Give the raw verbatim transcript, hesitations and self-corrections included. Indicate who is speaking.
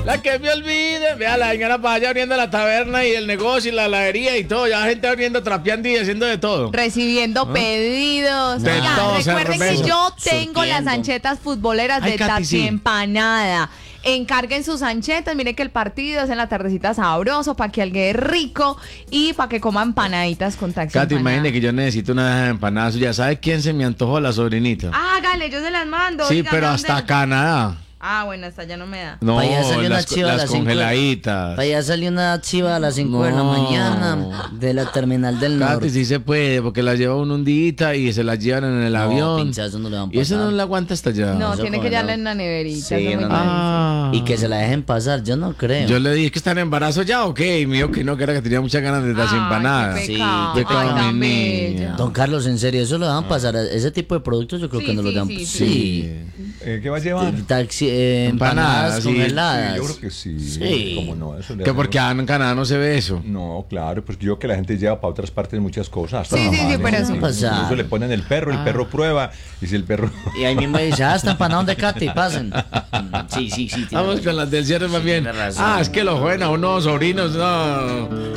Speaker 1: La que me olvide. Vea, la señora para allá abriendo la taberna y el negocio y la heladería y todo. Ya la gente abriendo, trapeando y haciendo de todo.
Speaker 2: Recibiendo ¿Ah? pedidos.
Speaker 1: De
Speaker 2: Oiga,
Speaker 1: todo,
Speaker 2: recuerden
Speaker 1: cerveza.
Speaker 2: que yo tengo
Speaker 3: Surtiendo.
Speaker 2: las anchetas futboleras
Speaker 1: Ay,
Speaker 2: de
Speaker 1: Katy,
Speaker 2: Tati
Speaker 1: sí.
Speaker 2: Empanada. Encarguen sus anchetas, miren que el partido es en la tardecita sabroso, para que alguien rico y para que coman empanaditas con Taxi
Speaker 1: Katy,
Speaker 2: Empanada.
Speaker 1: imagínate que yo necesito una empanada suya. ¿Sabe quién se me antojó? La sobrinita.
Speaker 2: Hágale, yo se las mando.
Speaker 1: Sí,
Speaker 2: oiga,
Speaker 1: pero
Speaker 2: ¿dónde?
Speaker 1: hasta Canadá.
Speaker 2: Ah, bueno, hasta allá no me da.
Speaker 1: No,
Speaker 3: Pa' allá salió una
Speaker 1: las,
Speaker 3: chiva a
Speaker 1: las
Speaker 3: las cinco de-
Speaker 1: congeladitas.
Speaker 3: Para allá salió una chiva a las cinco de la
Speaker 1: No.
Speaker 3: mañana de la terminal del
Speaker 1: Katy,
Speaker 3: norte.
Speaker 1: sí se puede, porque las lleva uno un día y se las llevan en el
Speaker 3: No,
Speaker 1: avión.
Speaker 3: pinchazo, no le van a
Speaker 1: Y eso
Speaker 3: pasar.
Speaker 1: no la aguanta hasta allá.
Speaker 2: No,
Speaker 3: eso
Speaker 2: tiene que
Speaker 3: como
Speaker 2: llevarla
Speaker 3: no.
Speaker 2: en la neverita.
Speaker 3: Sí,
Speaker 2: eso muy
Speaker 3: no, no.
Speaker 2: difícil.
Speaker 1: Ah.
Speaker 3: Y que se la dejen pasar, yo no creo.
Speaker 1: Yo le dije que está en embarazo ya, ok. Y me dijo que no, que era que tenía muchas ganas de las
Speaker 2: Ay,
Speaker 1: empanadas.
Speaker 2: qué
Speaker 3: Sí,
Speaker 2: pecado.
Speaker 3: qué
Speaker 2: Ay,
Speaker 1: pecado,
Speaker 2: tan
Speaker 1: mi
Speaker 2: bello.
Speaker 1: niña.
Speaker 3: Don Carlos, en serio, eso lo dejan pasar. Ese tipo de productos yo creo
Speaker 2: Sí,
Speaker 3: que no lo
Speaker 2: sí,
Speaker 3: dejan
Speaker 2: sí,
Speaker 3: pasar.
Speaker 1: Sí.
Speaker 4: Eh, ¿Qué va a llevar?
Speaker 3: Taxi, eh, empanadas,
Speaker 1: Empanadas, sí.
Speaker 3: congeladas.
Speaker 4: Sí, yo creo que sí.
Speaker 3: Sí.
Speaker 4: ¿Cómo no? Eso le
Speaker 1: Que
Speaker 4: hace-
Speaker 1: porque en Canadá no se ve eso.
Speaker 4: No, claro, pues yo que la gente lleva para otras partes muchas cosas. hasta
Speaker 2: Sí, sí, sí,
Speaker 4: tamales,
Speaker 2: pero sí.
Speaker 3: Pasar.
Speaker 4: Incluso le ponen el perro, el perro prueba. Y si el perro.
Speaker 3: Y ahí mismo dice, ah, está empanado de Katy, pasen. Mm, Sí, sí, sí. tiene
Speaker 1: Vamos
Speaker 3: razón.
Speaker 1: con las del cierre más bien.
Speaker 3: tiene razón.
Speaker 1: Ah, es que lo joven a unos sobrinos, no.